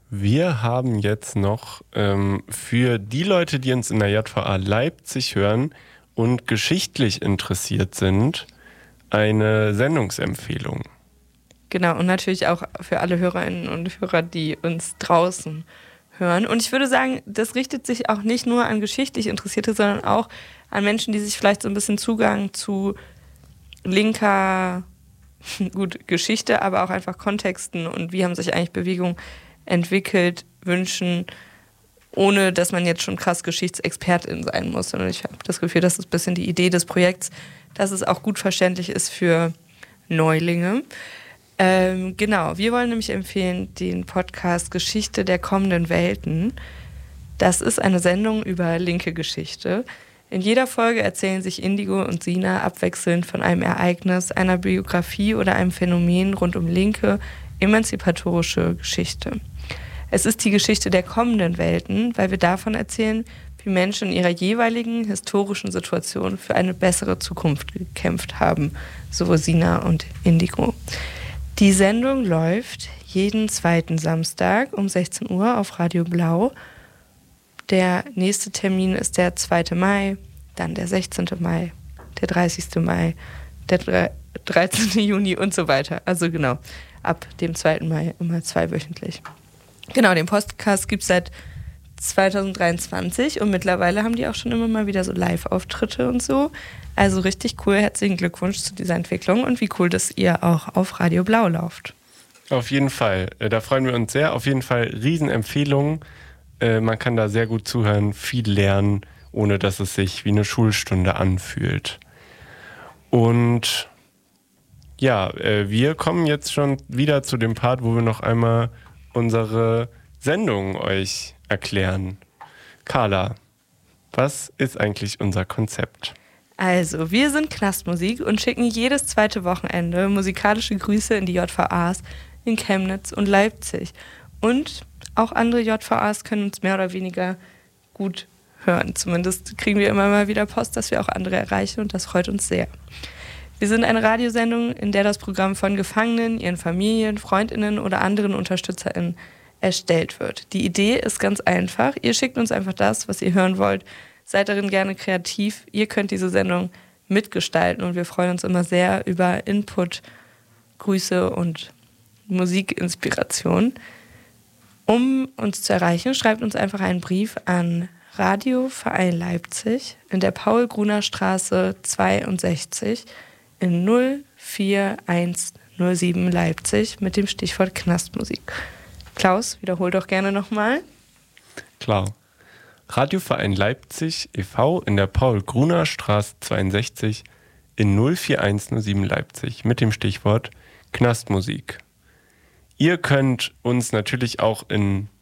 Wir haben jetzt noch für die Leute, die uns in der JVA Leipzig hören und geschichtlich interessiert sind, eine Sendungsempfehlung. Genau, und natürlich auch für alle Hörerinnen und Hörer, die uns draußen hören. Und ich würde sagen, das richtet sich auch nicht nur an geschichtlich Interessierte, sondern auch an Menschen, die sich vielleicht so ein bisschen Zugang zu linker, gut, Geschichte, aber auch einfach Kontexten und wie haben sich eigentlich Bewegungen entwickelt, wünschen, ohne dass man jetzt schon krass Geschichtsexpertin sein muss. Und ich habe das Gefühl, das ist ein bisschen die Idee des Projekts, dass es auch gut verständlich ist für Neulinge. Genau, wir wollen nämlich empfehlen den Podcast Geschichte der kommenden Welten. Das ist eine Sendung über linke Geschichte. In jeder Folge erzählen sich Indigo und Sina abwechselnd von einem Ereignis, einer Biografie oder einem Phänomen rund um linke, emanzipatorische Geschichte. Es ist die Geschichte der kommenden Welten, weil wir davon erzählen, wie Menschen in ihrer jeweiligen historischen Situation für eine bessere Zukunft gekämpft haben, so Sina und Indigo. Die Sendung läuft jeden zweiten Samstag um 16 Uhr auf Radio Blau. Der nächste Termin ist der 2. Mai, dann der 16. Mai, der 30. Mai, der 13. Juni und so weiter. Also genau, ab dem 2. Mai immer zweiwöchentlich. Genau, den Podcast gibt es seit 2023 und mittlerweile haben die auch schon immer mal wieder so Live-Auftritte und so. Also richtig cool, herzlichen Glückwunsch zu dieser Entwicklung und wie cool, dass ihr auch auf Radio Blau lauft. Auf jeden Fall, da freuen wir uns sehr. Auf jeden Fall Riesenempfehlung. Man kann da sehr gut zuhören, viel lernen, ohne dass es sich wie eine Schulstunde anfühlt. Und ja, wir kommen jetzt schon wieder zu dem Part, wo wir noch einmal unsere Sendung euch erklären. Carla, was ist eigentlich unser Konzept? Also, wir sind Knastmusik und schicken jedes zweite Wochenende musikalische Grüße in die JVAs in Chemnitz und Leipzig. Und auch andere JVAs können uns mehr oder weniger gut hören. Zumindest kriegen wir immer mal wieder Post, dass wir auch andere erreichen und das freut uns sehr. Wir sind eine Radiosendung, in der das Programm von Gefangenen, ihren Familien, FreundInnen oder anderen UnterstützerInnen erstellt wird. Die Idee ist ganz einfach. Ihr schickt uns einfach das, was ihr hören wollt. Seid darin gerne kreativ. Ihr könnt diese Sendung mitgestalten und wir freuen uns immer sehr über Input, Grüße und Musikinspiration. Um uns zu erreichen, schreibt uns einfach einen Brief an Radio Verein Leipzig in der Paul-Gruner-Straße 62 in 04107 Leipzig mit dem Stichwort Knastmusik. Klaus, wiederhol doch gerne nochmal. Klar. Radioverein Leipzig e.V. in der Paul-Gruner-Straße 62 in 04107 Leipzig mit dem Stichwort Knastmusik. Ihr könnt uns natürlich auch in